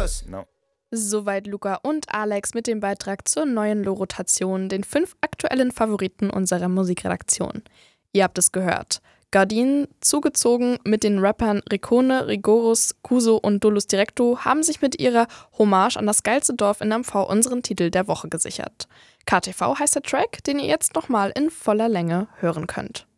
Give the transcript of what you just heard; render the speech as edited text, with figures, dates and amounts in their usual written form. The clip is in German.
Bus. No. Soweit Luca und Alex mit dem Beitrag zur neuen Lo-Rotation, den 5 aktuellen Favoriten unserer Musikredaktion. Ihr habt es gehört. Gardin, zugezogen mit den Rappern Ricone, Rigorus, Kuso und Dolus Directo, haben sich mit ihrer Hommage an das geilste Dorf in MV unseren Titel der Woche gesichert. KTV heißt der Track, den ihr jetzt nochmal in voller Länge hören könnt.